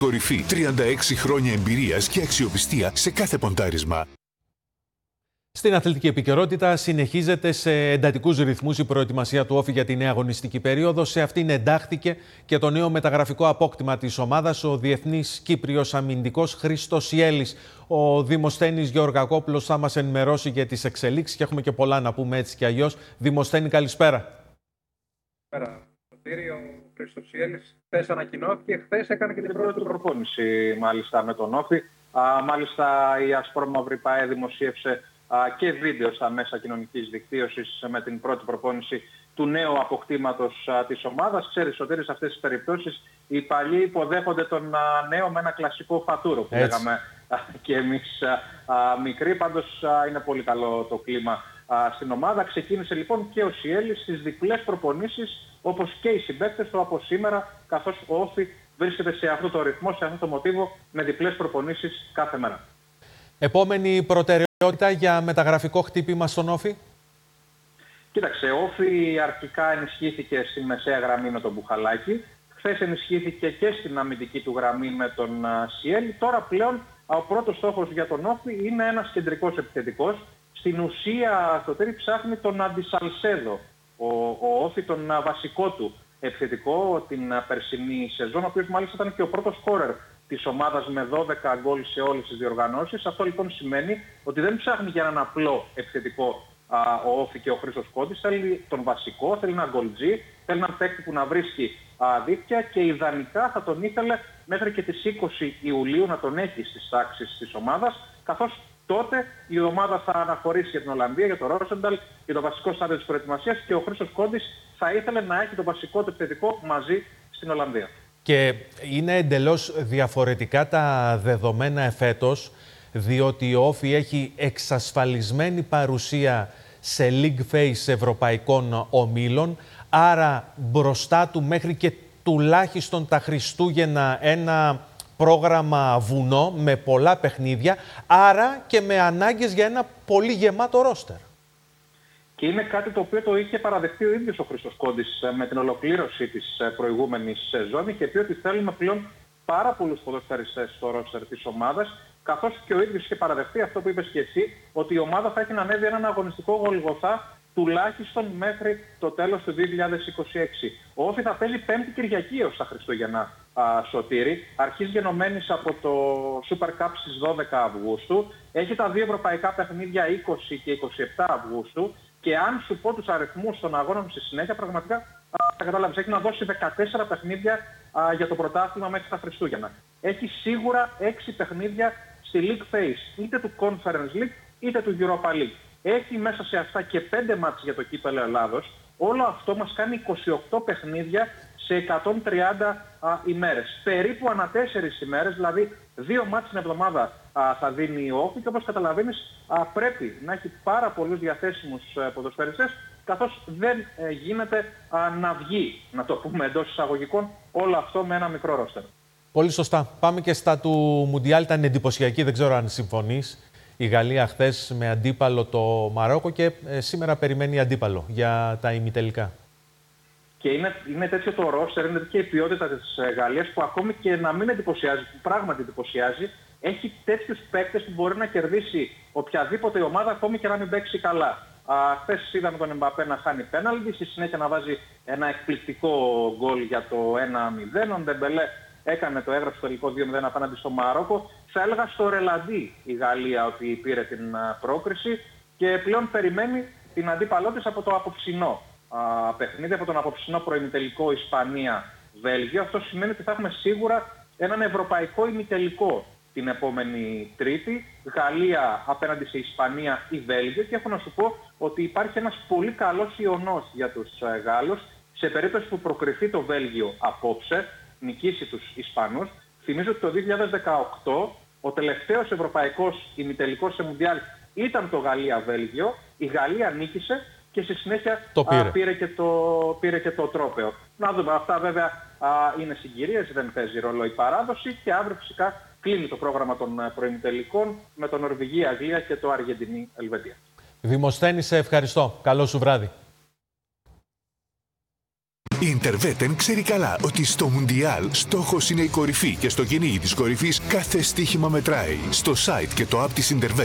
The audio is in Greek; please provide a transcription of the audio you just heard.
Κορυφή, 36 χρόνια εμπειρίας και αξιοπιστία σε κάθε ποντάρισμα. Στην αθλητική επικαιρότητα συνεχίζεται σε εντατικούς ρυθμούς η προετοιμασία του Όφη για τη νέα αγωνιστική περίοδο. Σε αυτήν εντάχθηκε και το νέο μεταγραφικό απόκτημα της ομάδας, ο διεθνής Κύπριος αμυντικός Χρήστος Ιέλης. Ο Δημοσθένης Γεωργακόπουλος θα μας ενημερώσει για τις εξελίξεις και έχουμε και πολλά να πούμε έτσι και αλλιώς. Δημοσθένη, καλησπέρα. Καλησπέρα. Ο Χρήστος Ιέλης χθες ανακοινώθηκε, χθες έκανε και την πρώτη του προπόνηση μάλιστα με τον Όφη. Μάλιστα η Ασπρόμαυρη ΠΑΕ δημοσίευσε και βίντεο στα μέσα κοινωνικής δικτύωσης με την πρώτη προπόνηση του νέου αποκτήματος της ομάδας. Ξέρεις, Σωτήρη, σε αυτές τις περιπτώσεις οι παλιοί υποδέχονται τον νέο με ένα κλασικό φατούρο που λέγαμε και εμείς μικροί. Πάντως είναι πολύ καλό το κλίμα στην ομάδα. Ξεκίνησε λοιπόν και ο Σιέλης στις διπλές προπονήσεις, όπως και οι συμπαίκτες του από σήμερα, καθώς ο Όφη βρίσκεται σε αυτό το ρυθμό, σε αυτό το μοτίβο, με διπλές προπονήσεις κάθε μέρα. Επόμενη προτεραιότητα για μεταγραφικό χτύπημα στον Όφη. Κοίταξε, ο Όφη αρχικά ενισχύθηκε στη μεσαία γραμμή με τον Μπουχαλάκη. Χθες ενισχύθηκε και στην αμυντική του γραμμή με τον Σιέλη. Τώρα πλέον ο πρώτος στόχος για τον Όφη είναι ένας κεντρικός επιθετικός. Στην ουσία, Σωτήρη, ψάχνει τον Αντισαλσέδο. Ο Όφη τον βασικό του επιθετικό την περσινή σεζόν, ο οποίος μάλιστα ήταν και ο πρώτος σκόρερ της ομάδας με 12 γκολ σε όλες τις διοργανώσεις. Αυτό λοιπόν σημαίνει ότι δεν ψάχνει για έναν απλό επιθετικό ο Όφη και ο Χρήστος Κόντης. Θέλει τον βασικό, θέλει έναν γκολτζή, θέλει έναν παίκτη που να βρίσκει δίκτυα και ιδανικά θα τον ήθελε μέχρι και τις 20 Ιουλίου να τον έχει στις τάξεις της ομάδας, καθώς τότε η ομάδα θα αναχωρήσει για την Ολλανδία, για το Ρόσενταλ, για το βασικό στάδιο της προετοιμασίας και ο Χρήστος Κόντης θα ήθελε να έχει το βασικό του επιθετικό μαζί στην Ολλανδία. Και είναι εντελώς διαφορετικά τα δεδομένα εφέτος, διότι ο Όφη έχει εξασφαλισμένη παρουσία σε league phase ευρωπαϊκών ομίλων, άρα μπροστά του μέχρι και τουλάχιστον τα Χριστούγεννα ένα πρόγραμμα βουνό με πολλά παιχνίδια, άρα και με ανάγκες για ένα πολύ γεμάτο ρόστερ. Και είναι κάτι το οποίο το είχε παραδεχτεί ο ίδιος ο Χρήστος Κόντης με την ολοκλήρωση της προηγούμενης σεζόν. Είχε πει ότι θέλουμε πλέον πάρα πολλούς ποδοσφαιριστές στο ρόστερ της ομάδας, καθώς και ο ίδιος είχε παραδεχτεί αυτό που είπες και εσύ, ότι η ομάδα θα έχει να ανέβει έναν αγωνιστικό Γολγοθά τουλάχιστον μέχρι το τέλος του 2026. Ο Όφη θα παίζει Πέμπτη Κυριακή ως τα Χριστούγεννα, Σωτήρη. Αρχής γενομένης από το Super Cup στις 12 Αυγούστου. Έχει τα δύο ευρωπαϊκά παιχνίδια 20 και 27 Αυγούστου. Και αν σου πω τους αριθμούς των αγώνων στη συνέχεια, πραγματικά θα καταλάβεις. Έχει να δώσει 14 παιχνίδια για το πρωτάθλημα μέχρι τα Χριστούγεννα. Έχει σίγουρα 6 παιχνίδια στη League Phase, είτε του Conference League είτε του Europa League. Έχει μέσα σε αυτά και 5 μάτς για το κύπελλο Ελλάδος. Όλο αυτό μας κάνει 28 παιχνίδια σε 130 ημέρες. Περίπου ανά 4 ημέρες, δηλαδή 2 μάτς την εβδομάδα θα δίνει ο Όφη και όπως καταλαβαίνεις πρέπει να έχει πάρα πολλούς διαθέσιμους ποδοσφαιριστές, καθώς δεν γίνεται να βγει, να το πούμε εντός εισαγωγικών, όλο αυτό με ένα μικρό ρόστερ. Πολύ σωστά. Πάμε και στα του Μουντιάλ. Ήταν εντυπωσιακή, δεν ξέρω αν συμφωνείς. Η Γαλλία χθες με αντίπαλο το Μαρόκο και σήμερα περιμένει αντίπαλο για τα ημιτελικά. Και είναι τέτοιο το ρόστερ, είναι τέτοια η ποιότητα της Γαλλίας που ακόμη και να μην εντυπωσιάζει, που πράγματι εντυπωσιάζει, έχει τέτοιους παίκτες που μπορεί να κερδίσει οποιαδήποτε ομάδα ακόμη και να μην παίξει καλά. Χθες είδαμε τον Εμπαπέ να χάνει πέναλτι, στη συνέχεια να βάζει ένα εκπληκτικό γκολ για το 1-0. Ο Ντεμπελέ έγραψε το τελικό 2-0 απέναντι στο Μαρόκο. Θα έλεγα στο ρελαντί η Γαλλία ότι πήρε την πρόκριση και πλέον περιμένει την αντίπαλό της από το απόψινό παιχνίδι, από τον απόψινό προημιτελικό Ισπανία-Βέλγιο. Αυτό σημαίνει ότι θα έχουμε σίγουρα έναν ευρωπαϊκό ημιτελικό την επόμενη Τρίτη, Γαλλία απέναντι σε Ισπανία ή Βέλγιο, και έχω να σου πω ότι υπάρχει ένας πολύ καλός ιονός για τους Γάλλους σε περίπτωση που προκριθεί το Βέλγιο απόψε, νικήσει τους Ισπανούς. Θυμίζω ότι το 2018 ο τελευταίος ευρωπαϊκός ημιτελικός σε Μουντιάλ ήταν το Γαλλία-Βέλγιο. Η Γαλλία νίκησε και στη συνέχεια πήρε και το τρόπαιο. Να δούμε, αυτά βέβαια είναι συγκυρίες, δεν παίζει ρόλο η παράδοση και αύριο φυσικά κλείνει το πρόγραμμα των προημιτελικών με το Νορβηγία-Αγγλία και το Αργεντινή-Ελβετία. Δημοσθένη, σε ευχαριστώ. Καλό σου βράδυ. Η Interwetten ξέρει καλά ότι στο Μουντιάλ στόχος είναι η κορυφή και στο κυνήγι της κορυφής κάθε στοίχημα μετράει. Στο site και το app της Interwetten